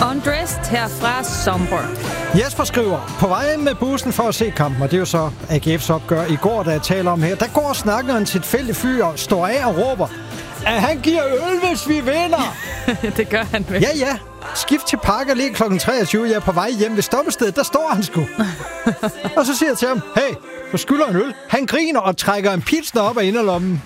Undressed her fra Somber. Jesper skriver, på vej med bussen for at se kampen, og det er jo så AGF's opgør i går, der jeg taler om her, der går snakkeren til et tilfældigt fyr og står af og råber, at han giver øl, hvis vi vinder. Det gør han vel. Ja. Skift til Parker lige kl. 23. Jeg er på vej hjem ved stoppestedet. Der står han sgu. Og så siger jeg til ham, hey, du skylder en øl. Han griner og trækker en pilsner op af inderlommen.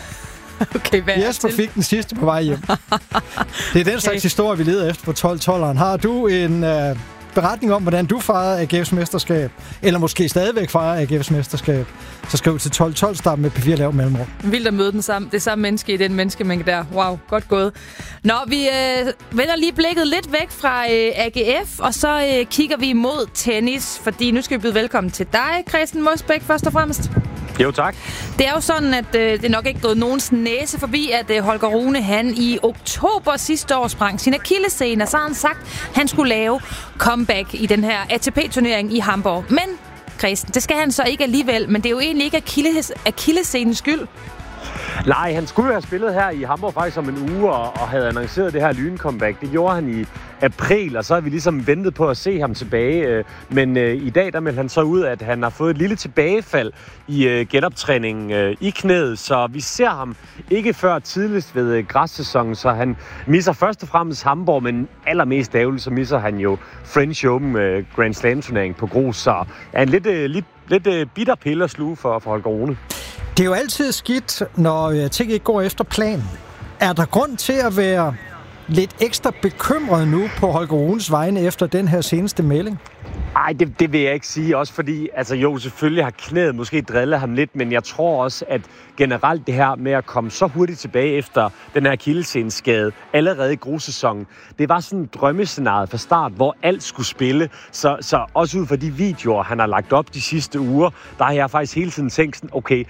Okay, hvad Jesper fik den sidste på vej hjem. Det er den slags historie, vi leder efter på 12-12'eren. Har du en beretning om, hvordan du fejrede AGF's mesterskab, eller måske stadigvæk fejrer AGF's mesterskab, så skriv til 12-12, start med P4 lav mellemrum. Vildt at møde det samme menneske i den menneskemængde der. Wow, godt gået. Nå, vi vender lige blikket lidt væk fra AGF, og så kigger vi mod tennis, fordi nu skal vi byde velkommen til dig, Christian Mosbæk, først og fremmest. Jo, tak. Det er jo sådan, at det er nok ikke gået nogens næse forbi, at Holger Rune, han i oktober sidste år sprang sin akillessene, og så har han sagt, at han skulle lave comeback i den her ATP-turnering i Hamburg. Men, Christian, det skal han så ikke alligevel, men det er jo egentlig ikke akillessenens skyld. Nej, han skulle have spillet her i Hamburg faktisk om en uge og havde annonceret det her lyn-comeback. Det gjorde han i april, og så har vi ligesom ventet på at se ham tilbage. Men i dag, der meldte han så ud, at han har fået et lille tilbagefald i genoptræningen i knæet. Så vi ser ham ikke før tidligst ved græssæsonen, så han misser først og fremmest Hamburg, men allermest ærgerligt, så misser han jo French Open Grand Slam-turnering på grus. Så er en lidt bitter pille at sluge for Holger Rune. Det er jo altid skidt, når ting ikke går efter planen. Er der grund til at være lidt ekstra bekymret nu på Holger Runes vegne efter den her seneste melding? Nej, det vil jeg ikke sige. Også fordi, altså jo, selvfølgelig har knæet måske drillet ham lidt, men jeg tror også, at generelt det her med at komme så hurtigt tilbage efter den her akillesseneskade allerede i grussæsonen, det var sådan en drømmescenarie fra start, hvor alt skulle spille. Så også ud fra de videoer, han har lagt op de sidste uger, der har jeg faktisk hele tiden tænkt sådan, okay,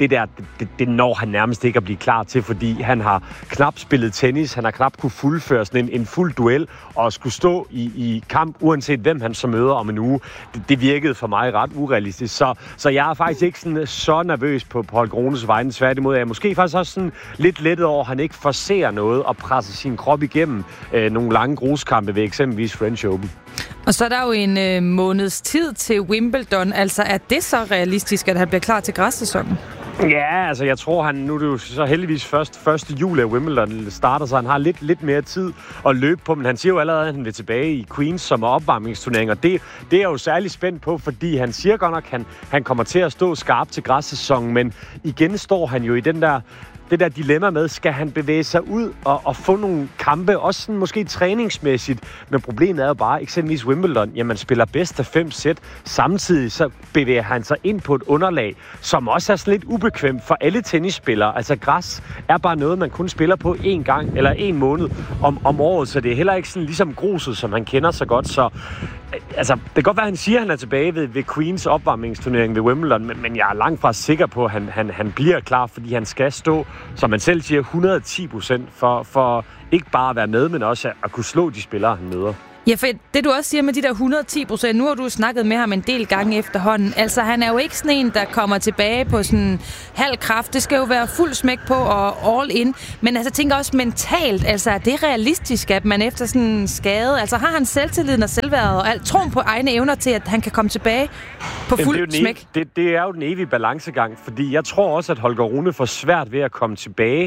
det når han nærmest ikke at blive klar til, fordi han har knap spillet tennis, han har knap kunne fuldføre sådan en fuld duel, og skulle stå i kamp, uanset hvem han så møder om en uge. Det virkede for mig ret urealistisk. Så jeg er faktisk ikke sådan så nervøs på Holger Runes vegne. Tværtimod er jeg måske faktisk også sådan lidt lettet over, at han ikke forcerer noget og presser sin krop igennem nogle lange gruskampe ved eksempelvis French Open. Og så er der jo en måneds tid til Wimbledon. Altså, er det så realistisk, at han bliver klar til græssæsonen? Ja, altså jeg tror, nu er det jo så heldigvis først 1. juli, at Wimbledon starter, så han har lidt mere tid at løbe på, men han siger jo allerede, at han vil tilbage i Queens som opvarmningsturnering, og det er jeg jo særlig spændt på, fordi han siger godt nok, at han kommer til at stå skarp til græssæsonen, men igen står han jo i det der dilemma med, skal han bevæge sig ud og få nogle kampe, også sådan måske træningsmæssigt, men problemet er jo bare, eksempelvis Wimbledon, jamen spiller bedst af 5 sæt, samtidig så bevæger han sig ind på et underlag, som også er sådan lidt ubekvemt for alle tennisspillere. Altså græs er bare noget, man kun spiller på én gang eller 1 måned om året, så det er heller ikke sådan ligesom gruset, som han kender så godt, så altså, det kan godt være, at han siger, at han er tilbage ved Queens opvarmningsturnering ved Wimbledon, men jeg er langt fra sikker på, at han bliver klar, fordi han skal stå, som man selv siger, 110% for ikke bare at være med, men også at kunne slå de spillere, han møder. Ja, for det du også siger med de der 110%, nu har du snakket med ham en del gange efterhånden. Altså, han er jo ikke sådan en, der kommer tilbage på sådan halv kraft. Det skal jo være fuld smæk på og all in. Men altså, jeg tænker også mentalt, altså, er det realistisk, at man efter sådan en skade, altså har han selvtilliden og selvværdet og alt troen på egne evner til, at han kan komme tilbage på fuld smæk? Det er jo den evige balancegang, fordi jeg tror også, at Holger Rune får svært ved at komme tilbage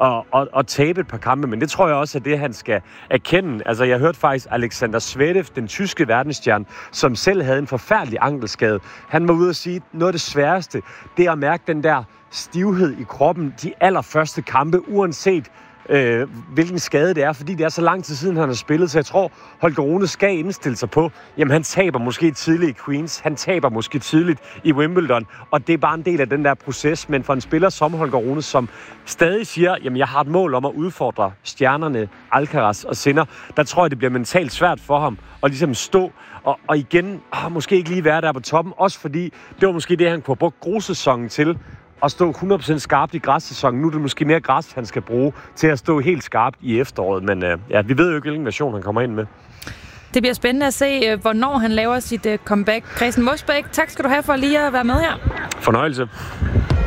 og tabe et par kampe, men det tror jeg også er det, han skal erkende. Altså, jeg hørte faktisk Alexander Zverev, den tyske verdensstjerne, som selv havde en forfærdelig ankelskade. Han var ude at sige, at noget af det sværeste, det er at mærke den der stivhed i kroppen, de allerførste kampe, uanset hvilken skade det er, fordi det er så lang tid siden, han har spillet. Så jeg tror, Holger Rune skal indstille sig på, jamen han taber måske tidligt i Queens, han taber måske tidligt i Wimbledon, og det er bare en del af den der proces. Men for en spiller som Holger Rune, som stadig siger, jamen jeg har et mål om at udfordre stjernerne Alcaraz og Sinner, der tror jeg, det bliver mentalt svært for ham at ligesom stå og igen måske ikke lige være der på toppen, også fordi det var måske det, han kunne have brugt grussæsonen til, at stå 100% skarpt i græssæsonen. Nu er det måske mere græs, han skal bruge til at stå helt skarpt i efteråret. Men vi ved jo ikke, hvilken version han kommer ind med. Det bliver spændende at se, hvornår han laver sit comeback. Christian Mosbæk, tak skal du have for lige at være med her. Fornøjelse.